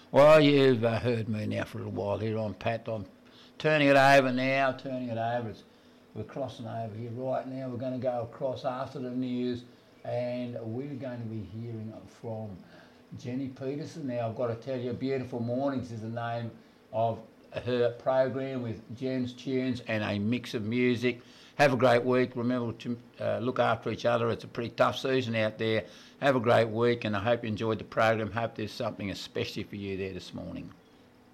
Well, you've heard me now for a little while here. I'm Pat. I'm turning it over now, we're crossing over here right now. We're going to go across after the news, and we're going to be hearing from Jenny Peterson. Now, I've got to tell you, Beautiful Mornings is the name of her program with Jen's tunes and a mix of music. Have a great week. Remember to look after each other. It's a pretty tough season out there. Have a great week, and I hope you enjoyed the program. Hope there's something especially for you there this morning.